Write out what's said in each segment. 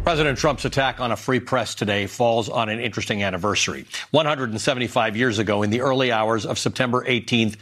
President Trump's attack on a free press today falls on an interesting anniversary. 175 years ago, in the early hours of September 18th,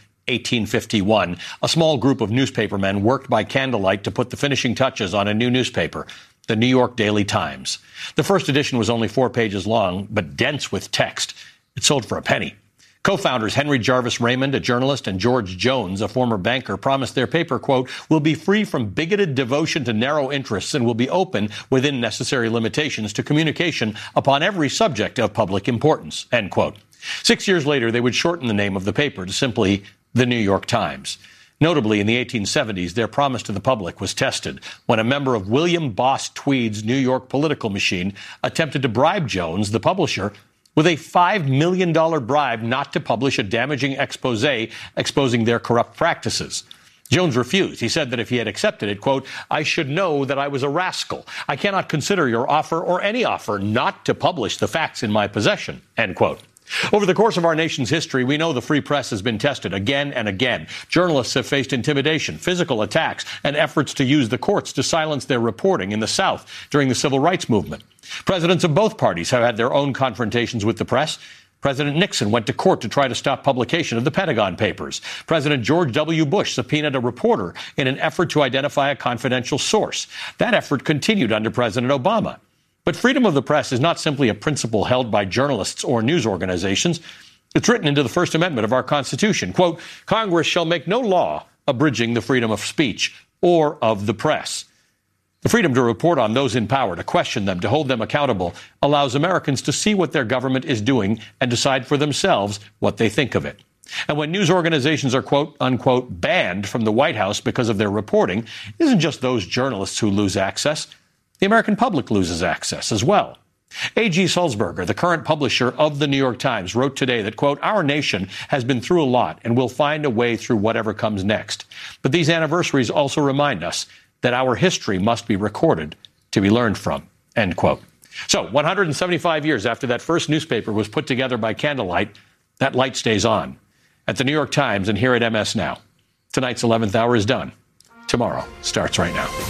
1851, a small group of newspapermen worked by candlelight to put the finishing touches on a new newspaper, the New York Daily Times. The first edition was only 4 pages long, but dense with text. It sold for a penny. Co-founders Henry Jarvis Raymond, a journalist, and George Jones, a former banker, promised their paper, quote, will be free from bigoted devotion to narrow interests and will be open within necessary limitations to communication upon every subject of public importance, end quote. 6 years later, they would shorten the name of the paper to simply the New York Times. Notably, in the 1870s, their promise to the public was tested when a member of William Boss Tweed's New York political machine attempted to bribe Jones, the publisher, with a $5 million bribe not to publish a damaging expose exposing their corrupt practices. Jones refused. He said that if he had accepted it, quote, I should know that I was a rascal. I cannot consider your offer or any offer not to publish the facts in my possession, end quote. Over the course of our nation's history, we know the free press has been tested again and again. Journalists have faced intimidation, physical attacks, and efforts to use the courts to silence their reporting in the South during the civil rights movement. Presidents of both parties have had their own confrontations with the press. President Nixon went to court to try to stop publication of the Pentagon Papers. President George W. Bush subpoenaed a reporter in an effort to identify a confidential source. That effort continued under President Obama. But freedom of the press is not simply a principle held by journalists or news organizations. It's written into the First Amendment of our Constitution. Quote, Congress shall make no law abridging the freedom of speech or of the press. The freedom to report on those in power, to question them, to hold them accountable, allows Americans to see what their government is doing and decide for themselves what they think of it. And when news organizations are, quote, unquote, banned from the White House because of their reporting, it isn't just those journalists who lose access. The American public loses access as well. A.G. Sulzberger, the current publisher of the New York Times, wrote today that, quote, our nation has been through a lot and will find a way through whatever comes next. But these anniversaries also remind us that our history must be recorded to be learned from, end quote. So 175 years after that first newspaper was put together by candlelight, that light stays on. At the New York Times and here at MS Now. Tonight's 11th hour is done. Tomorrow starts right now.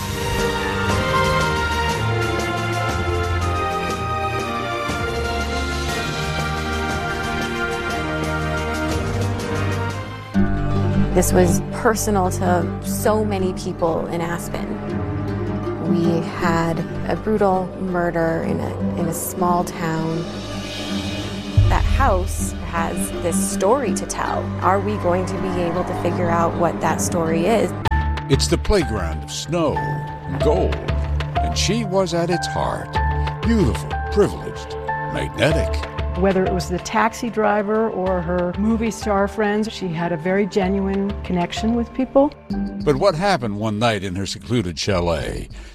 This was personal to so many people in Aspen. We had a brutal murder in a small town. That house has this story to tell. Are we going to be able to figure out what that story is? It's the playground of snow and gold, and she was at its heart. Beautiful, privileged, magnetic. Whether it was the taxi driver or her movie star friends, she had a very genuine connection with people. But what happened one night in her secluded chalet